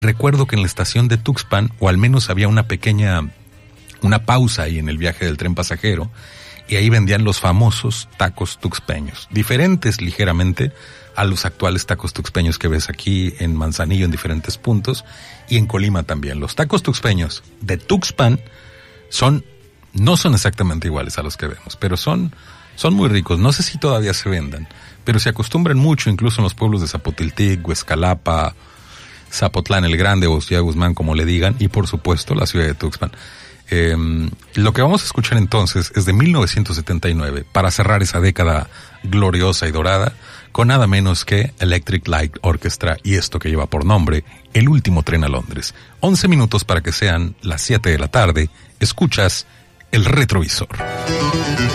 Recuerdo que en la estación de Tuxpan, o al menos había una pausa ahí en el viaje del tren pasajero, y ahí vendían los famosos tacos tuxpeños, diferentes ligeramente a los actuales tacos tuxpeños que ves aquí en Manzanillo en diferentes puntos, y en Colima también. Los tacos tuxpeños de Tuxpan no son exactamente iguales a los que vemos, pero son muy ricos. No sé si todavía se vendan, pero se acostumbran mucho incluso en los pueblos de Zapotiltic, Huescalapa, Zapotlán el Grande o Ciudad Guzmán, como le digan, y por supuesto la ciudad de Tuxpan. Lo que vamos a escuchar entonces es de 1979, para cerrar esa década gloriosa y dorada, con nada menos que Electric Light Orchestra y esto que lleva por nombre El último tren a Londres. 11 minutos para que sean las 7 de la tarde. Escuchas El Retrovisor.